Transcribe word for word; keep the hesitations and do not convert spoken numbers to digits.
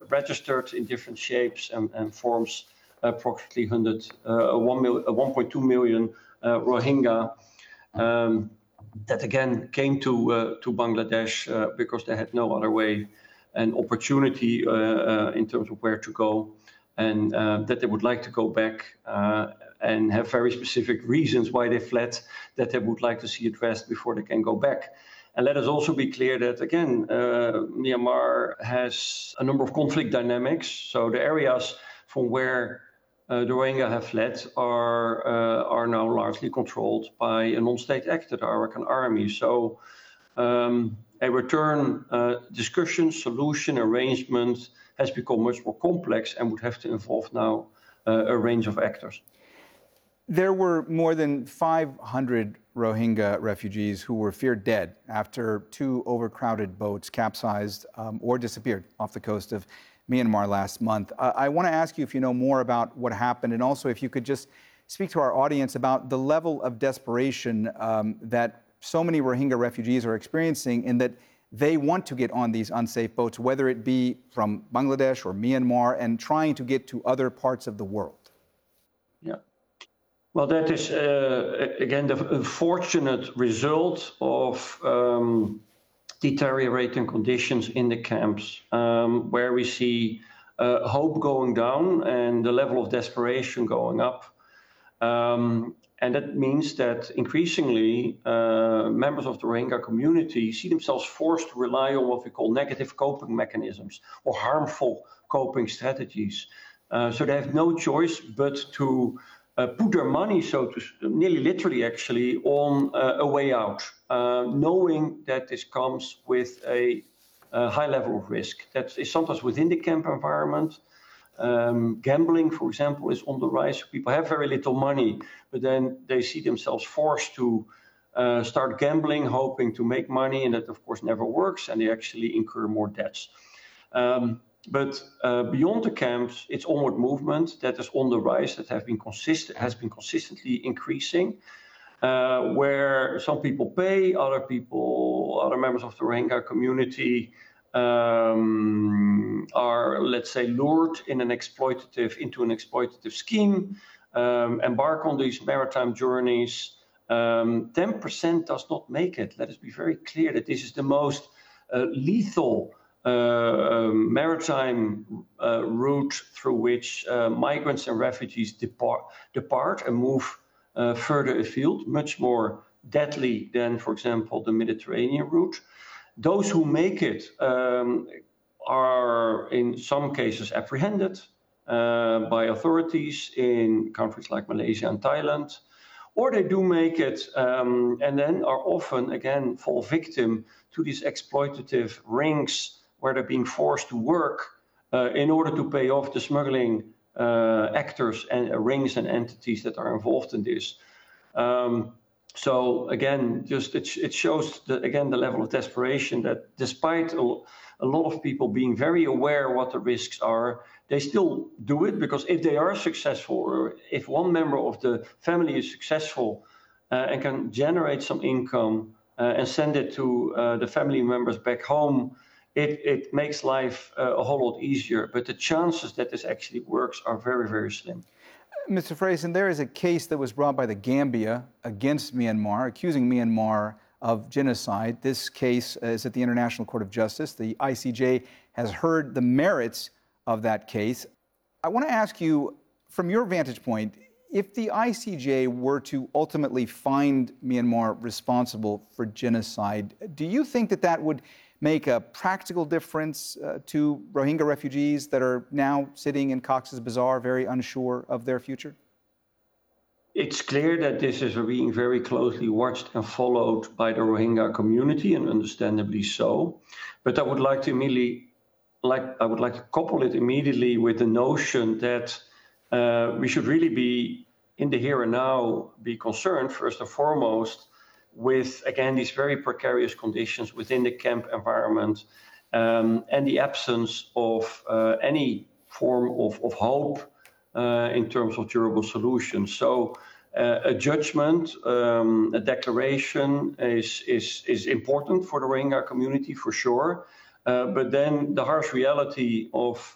registered in different shapes and, and forms approximately one hundred, uh, one point two million uh, Rohingya um, that again came to uh, to Bangladesh uh, because they had no other way and opportunity uh, uh, in terms of where to go, and uh, that they would like to go back uh, and have very specific reasons why they fled that they would like to see addressed before they can go back. And let us also be clear that, again, uh, Myanmar has a number of conflict dynamics. So the areas from where uh, the Rohingya have fled are uh, are now largely controlled by a non-state actor, the Arakan army. So um, a return uh, discussion, solution, arrangement has become much more complex and would have to involve now uh, a range of actors. There were more than five hundred Rohingya refugees who were feared dead after two overcrowded boats capsized um, or disappeared off the coast of Myanmar last month. Uh, I want to ask you if you know more about what happened, and also if you could just speak to our audience about the level of desperation um, that so many Rohingya refugees are experiencing, in that they want to get on these unsafe boats, whether it be from Bangladesh or Myanmar, and trying to get to other parts of the world. Yeah. Well, that is, uh, again, the unfortunate result of um, deteriorating conditions in the camps, um, where we see uh, hope going down and the level of desperation going up. Um, and that means that increasingly uh, members of the Rohingya community see themselves forced to rely on what we call negative coping mechanisms or harmful coping strategies. Uh, so they have no choice but to Uh, put their money, so to nearly literally actually, on uh, a way out, uh, knowing that this comes with a, a high level of risk. That is sometimes within the camp environment. Um, gambling, for example, is on the rise. People have very little money, but then they see themselves forced to uh, start gambling, hoping to make money, and that of course never works, and they actually incur more debts. Um, But uh, beyond the camps, it's onward movement that is on the rise, that have been consistent, has been consistently increasing, uh, where some people pay, other people, other members of the Rohingya community um, are, let's say, lured in an exploitative, into an exploitative scheme, um, embark on these maritime journeys. Um, ten percent does not make it. Let us be very clear that this is the most uh, lethal Uh, um, maritime uh, route through which uh, migrants and refugees depart, depart and move uh, further afield, much more deadly than, for example, the Mediterranean route. Those who make it um, are, in some cases, apprehended uh, by authorities in countries like Malaysia and Thailand, or they do make it um, and then are often, again, fall victim to these exploitative rings where they're being forced to work uh, in order to pay off the smuggling uh, actors and uh, rings and entities that are involved in this. Um, so again, just it, it shows the, again the level of desperation that despite a, a lot of people being very aware what the risks are, they still do it, because if they are successful, or if one member of the family is successful uh, and can generate some income uh, and send it to uh, the family members back home, It, it makes life uh, a whole lot easier, but the chances that this actually works are very, very slim. Mister Freyson, there is a case that was brought by the Gambia against Myanmar, accusing Myanmar of genocide. This case is at the International Court of Justice. The I C J has heard the merits of that case. I want to ask you, from your vantage point, if the I C J were to ultimately find Myanmar responsible for genocide, do you think that that would make a practical difference uh, to Rohingya refugees that are now sitting in Cox's Bazar, very unsure of their future? It's clear that this is being very closely watched and followed by the Rohingya community, and understandably so. But I would like to immediately, like I would like to couple it immediately with the notion that uh, we should really be in the here and now be concerned first and foremost with, again, these very precarious conditions within the camp environment um, and the absence of uh, any form of, of hope uh, in terms of durable solutions. So uh, a judgment, um, a declaration is, is, is important for the Rohingya community, for sure. Uh, but then the harsh reality of